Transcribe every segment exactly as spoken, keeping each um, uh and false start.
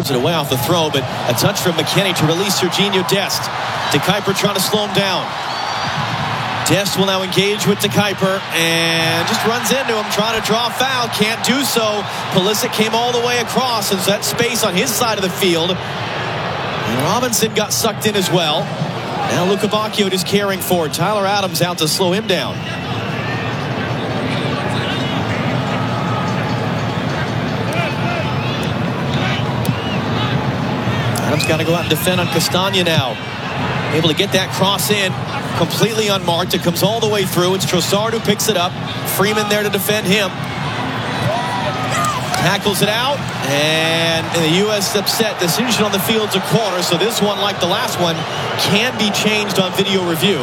Turns it away off the throw, but a touch from McKennie to release Serginho Dest. De Kuyper trying to slow him down. Dest will now engage with De Kuyper and just runs into him, trying to draw a foul. Can't do so. Pulisic came all the way across, and that space on his side of the field. And Robinson got sucked in as well. Now Luca Bacchio just carrying forward. Tyler Adams out to slow him down. Adams got to go out and defend on Castagna now. Able to get that cross in. Completely unmarked. It comes all the way through. It's Trossard who picks it up. Freeman there to defend him. Tackles it out. And the U S upset. Decision on the field's a corner. So this one, like the last one, can be changed on video review.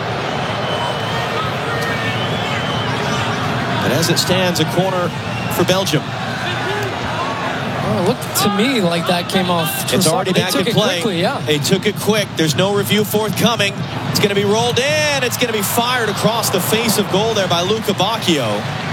But as it stands, a corner for Belgium. Oh, it looked to me like that came off Trossard. It's already back in play. Quickly, yeah. They took it quick. There's no review forthcoming. It's going to be rolled in. It's going to be fired across the face of goal there by Luca Bacchio.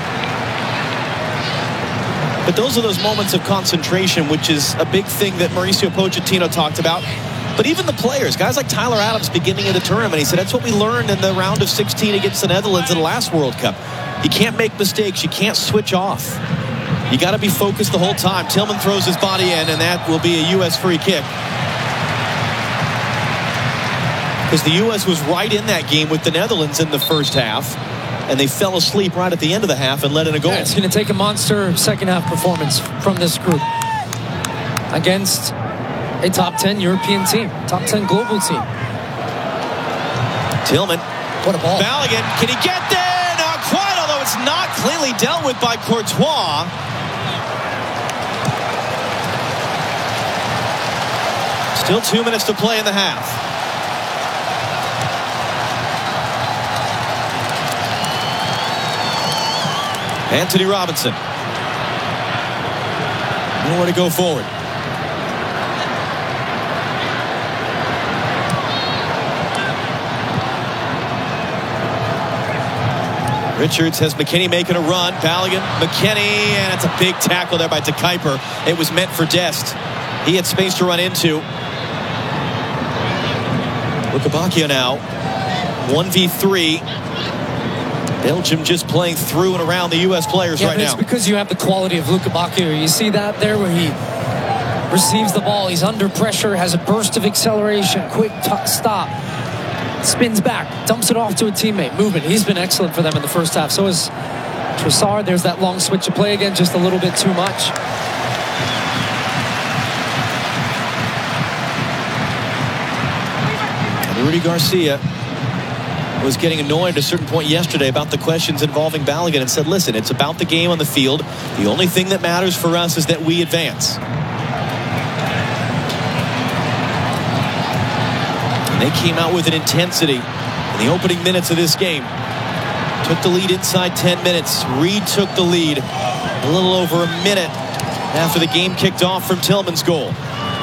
But those are those moments of concentration, which is a big thing that Mauricio Pochettino talked about. But even the players, guys like Tyler Adams, beginning of the tournament, he said that's what we learned in the round of sixteen against the Netherlands in the last World Cup. You can't make mistakes. You can't switch off. You got to be focused the whole time. Tillman throws his body in, and that will be a U S free kick. Because the U S was right in that game with the Netherlands in the first half, and they fell asleep right at the end of the half and let in a goal. Yeah, it's going to take a monster second half performance from this group against a top ten European team, top ten global team. Tillman. What a ball. Balogun, can he get there? Not quite, although it's not cleanly dealt with by Courtois. Still two minutes to play in the half. Anthony Robinson. Nowhere to go forward. Richards has McKennie making a run. Balogun, McKennie, and it's a big tackle there by De Kuyper. It was meant for Dest. He had space to run into. Luca Bacchio now, one v three. Belgium just playing through and around the U S players yeah, right but now. It's because you have the quality of Luca Bacchio. You see that there where he receives the ball. He's under pressure, has a burst of acceleration, quick stop, spins back, dumps it off to a teammate. Movement. He's been excellent for them in the first half. So is Trossard. There's that long switch of play again, just a little bit too much. Rudy Garcia was getting annoyed at a certain point yesterday about the questions involving Balogun and said, listen, it's about the game on the field. The only thing that matters for us is that we advance. And they came out with an intensity in the opening minutes of this game. Took the lead inside ten minutes. Reed took the lead a little over a minute after the game kicked off from Tillman's goal.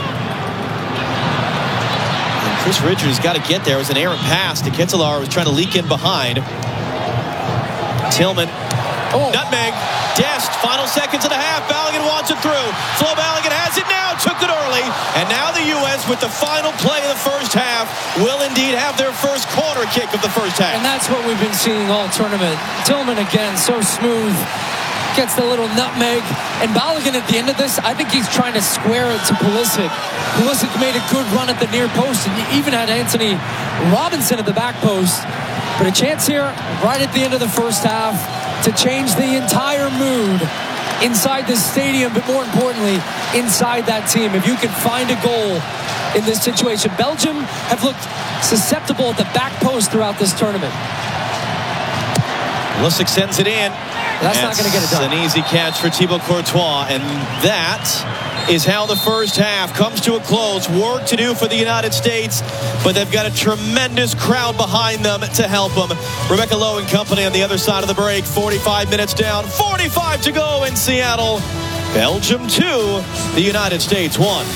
Chris Richards got to get there. It was an errant pass to Ketelaar, was trying to leak in behind. Tillman. Oh. Nutmeg. Dest. Final seconds of the half. Balogun wants it through. Flo Balogun has it now. Took it early. And now the U S with the final play of the first half will indeed have their first corner kick of the first half. And that's what we've been seeing all tournament. Tillman again, so smooth. Gets the little nutmeg. And Balogun at the end of this, I think he's trying to square it to Pulisic. Pulisic made a good run at the near post, and he even had Anthony Robinson at the back post. But a chance here right at the end of the first half to change the entire mood inside this stadium, but more importantly, inside that team. If you can find a goal in this situation. Belgium have looked susceptible at the back post throughout this tournament. Pulisic sends it in. That's not going to get it done. An easy catch for Thibaut Courtois, and that is how the first half comes to a close. Work to do for the United States, but they've got a tremendous crowd behind them to help them. Rebecca Lowe and company on the other side of the break. forty-five minutes down, forty-five to go in Seattle. Belgium two, the United States one.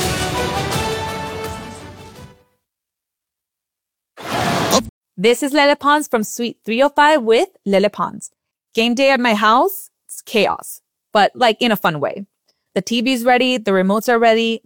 This is Lele Pons from Suite three oh five with Lele Pons. Game day at my house, it's chaos, but like in a fun way. The T V's ready, the remotes are ready,